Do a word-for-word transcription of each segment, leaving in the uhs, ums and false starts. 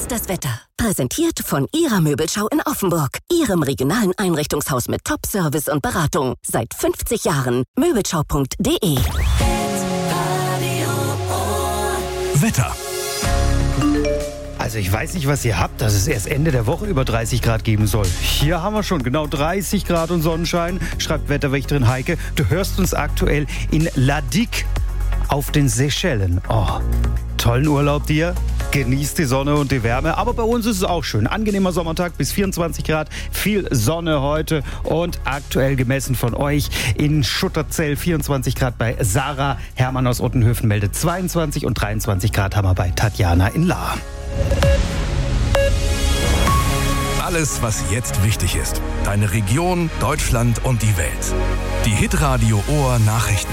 das Wetter. Präsentiert von Ihrer Möbelschau in Offenburg. Ihrem regionalen Einrichtungshaus mit Top-Service und Beratung. Seit fünfzig Jahren. Möbelschau punkt de. Wetter. Also ich weiß nicht, was ihr habt, dass es erst Ende der Woche über dreißig Grad geben soll. Hier haben wir schon genau dreißig Grad und Sonnenschein, schreibt Wetterwächterin Heike. Du hörst uns aktuell in La Digue auf den Seychellen. Oh, tollen Urlaub dir. Genießt die Sonne und die Wärme. Aber bei uns ist es auch schön. Angenehmer Sommertag bis vierundzwanzig Grad. Viel Sonne heute und aktuell gemessen von euch in Schutterzell vierundzwanzig Grad bei Sarah. Hermann aus Ottenhöfen meldet zweiundzwanzig und dreiundzwanzig Grad haben wir bei Tatjana in Lahr. Alles, was jetzt wichtig ist. Deine Region, Deutschland und die Welt. Die Hitradio Ohr Nachrichten.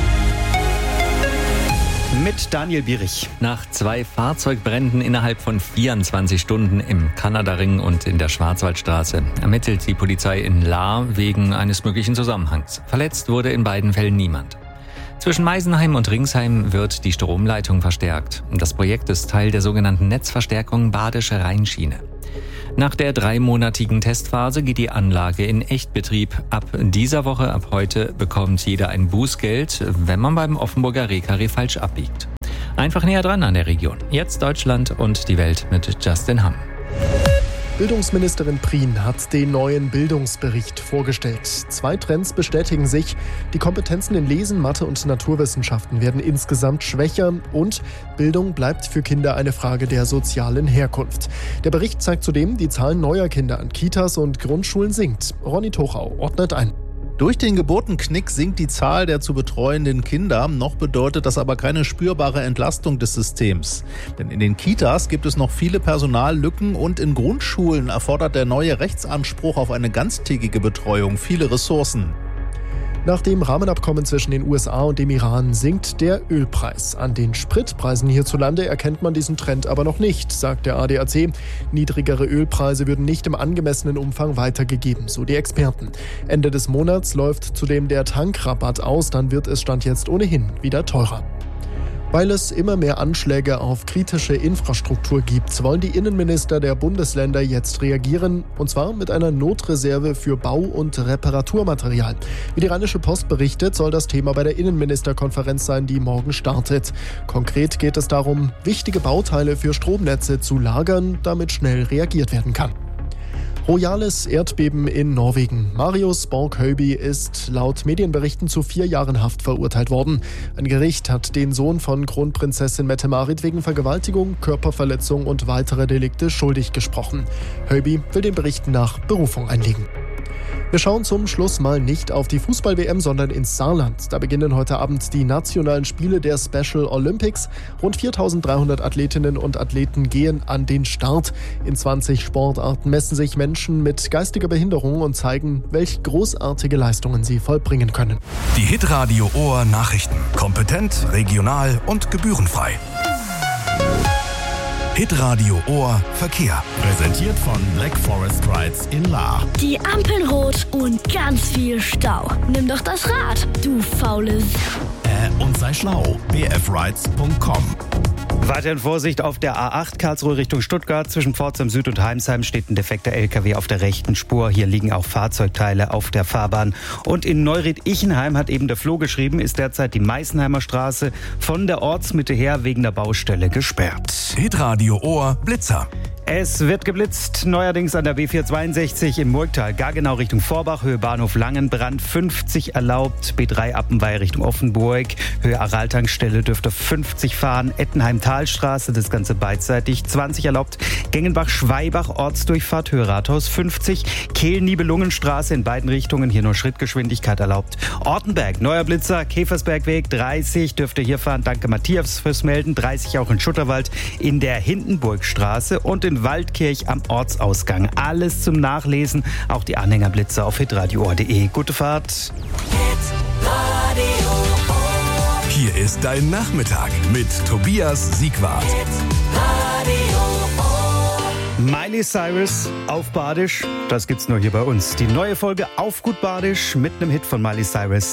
Mit Daniel Bierich. Nach zwei Fahrzeugbränden innerhalb von vierundzwanzig Stunden im Kanadaring und in der Schwarzwaldstraße ermittelt die Polizei in Lahr wegen eines möglichen Zusammenhangs. Verletzt wurde in beiden Fällen niemand. Zwischen Meisenheim und Ringsheim wird die Stromleitung verstärkt. Das Projekt ist Teil der sogenannten Netzverstärkung Badische Rheinschiene. Nach der dreimonatigen Testphase geht die Anlage in Echtbetrieb. Ab dieser Woche, ab heute, bekommt jeder ein Bußgeld, wenn man beim Offenburger Rehkarree falsch abbiegt. Einfach näher dran an der Region. Jetzt Deutschland und die Welt mit Justin Hamm. Bildungsministerin Prien hat den neuen Bildungsbericht vorgestellt. Zwei Trends bestätigen sich. Die Kompetenzen in Lesen, Mathe und Naturwissenschaften werden insgesamt schwächer und Bildung bleibt für Kinder eine Frage der sozialen Herkunft. Der Bericht zeigt zudem, die Zahl neuer Kinder an Kitas und Grundschulen sinkt. Ronny Tochau ordnet ein. Durch den Geburtenknick sinkt die Zahl der zu betreuenden Kinder. Noch bedeutet das aber keine spürbare Entlastung des Systems. Denn in den Kitas gibt es noch viele Personallücken und in Grundschulen erfordert der neue Rechtsanspruch auf eine ganztägige Betreuung viele Ressourcen. Nach dem Rahmenabkommen zwischen den U S A und dem Iran sinkt der Ölpreis. An den Spritpreisen hierzulande erkennt man diesen Trend aber noch nicht, sagt der A D A C. Niedrigere Ölpreise würden nicht im angemessenen Umfang weitergegeben, so die Experten. Ende des Monats läuft zudem der Tankrabatt aus, dann wird es Stand jetzt ohnehin wieder teurer. Weil es immer mehr Anschläge auf kritische Infrastruktur gibt, wollen die Innenminister der Bundesländer jetzt reagieren, und zwar mit einer Notreserve für Bau- und Reparaturmaterial. Wie die Rheinische Post berichtet, soll das Thema bei der Innenministerkonferenz sein, die morgen startet. Konkret geht es darum, wichtige Bauteile für Stromnetze zu lagern, damit schnell reagiert werden kann. Royales Erdbeben in Norwegen. Marius Borg-Høiby ist laut Medienberichten zu vier Jahren Haft verurteilt worden. Ein Gericht hat den Sohn von Kronprinzessin Mette-Marit wegen Vergewaltigung, Körperverletzung und weiterer Delikte schuldig gesprochen. Høiby will den Berichten nach Berufung einlegen. Wir schauen zum Schluss mal nicht auf die Fußball-W M, sondern ins Saarland. Da beginnen heute Abend die nationalen Spiele der Special Olympics. Rund viertausenddreihundert Athletinnen und Athleten gehen an den Start. In zwanzig Sportarten messen sich Menschen mit geistiger Behinderung und zeigen, welch großartige Leistungen sie vollbringen können. Die Hitradio Ohr Nachrichten. Kompetent, regional und gebührenfrei. Hitradio Ohr Verkehr. Präsentiert von Black Forest Rides in Lahr. Die Ampeln rot und ganz viel Stau. Nimm doch das Rad, du faules. Äh, und sei schlau. b f rides punkt com. Weiterhin Vorsicht auf der A acht Karlsruhe Richtung Stuttgart. Zwischen Pforzheim Süd und Heimsheim steht ein defekter L K W auf der rechten Spur. Hier liegen auch Fahrzeugteile auf der Fahrbahn. Und in Neuried-Ichenheim, hat eben der Flo geschrieben, ist derzeit die Meißenheimer Straße von der Ortsmitte her wegen der Baustelle gesperrt. Hitradio Ohr Blitzer. Es wird geblitzt, neuerdings an der B vierhundertzweiundsechzig im Murgtal, gar genau Richtung Vorbach, Höhe Bahnhof Langenbrand, fünfzig erlaubt, B drei Appenweil Richtung Offenburg, Höhe Araltankstelle dürfte fünfzig fahren, Ettenheim-Talstraße, das Ganze beidseitig, zwanzig erlaubt, Gengenbach-Schweibach, Ortsdurchfahrt, Höhe Rathaus, fünfzig, Kehl-Nibelungenstraße in beiden Richtungen, hier nur Schrittgeschwindigkeit erlaubt, Ortenberg, neuer Blitzer, Käfersbergweg, dreißig, dürfte hier fahren, danke Matthias fürs Melden, dreißig auch in Schutterwald, in der Hindenburgstraße und in Waldkirch am Ortsausgang. Alles zum Nachlesen, auch die Anhängerblitzer auf hitradio ohr punkt de. Gute Fahrt. Hier ist dein Nachmittag mit Tobias Siegwart. Miley Cyrus auf Badisch, das gibt's nur hier bei uns. Die neue Folge auf Gut Badisch mit einem Hit von Miley Cyrus.